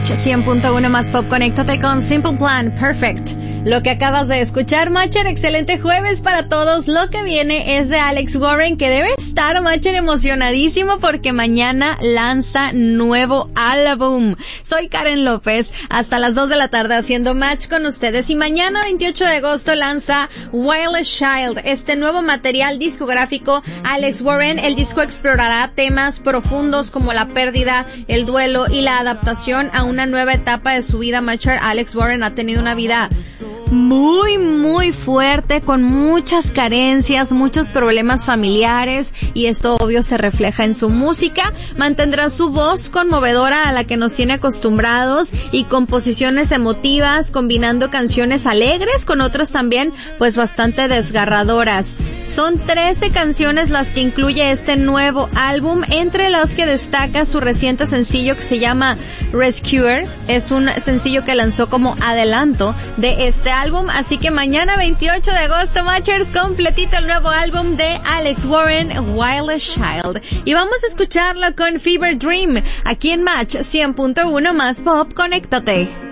Match 100.1 más pop, conéctate con Simple Plan, Perfect. Lo que acabas de escuchar, Matcher, excelente jueves para todos. Lo que viene es de Alex Warren, que debe estar, Matcher, emocionadísimo porque mañana lanza nuevo álbum. Soy Karen López, hasta las 2 de la tarde haciendo match con ustedes. Y mañana, 28 de agosto, lanza Wildest Child, este nuevo material discográfico. Alex Warren, el disco explorará temas profundos como la pérdida, el duelo y la adaptación a una nueva etapa de su vida. Matcher, Alex Warren ha tenido una vida muy fuerte, con muchas carencias, muchos problemas familiares, y esto obvio se refleja en su música. Mantendrá su voz conmovedora a la que nos tiene acostumbrados y composiciones emotivas, combinando canciones alegres con otras también pues bastante desgarradoras. Son 13 canciones las que incluye este nuevo álbum, entre las que destaca su reciente sencillo que se llama Rescuer. Es un sencillo que lanzó como adelanto de este álbum, así que mañana 28 de agosto, Matchers, completito el nuevo álbum de Alex Warren, Wildest Child. Y vamos a escucharlo con Fever Dream, aquí en Match 100.1 más pop, conéctate.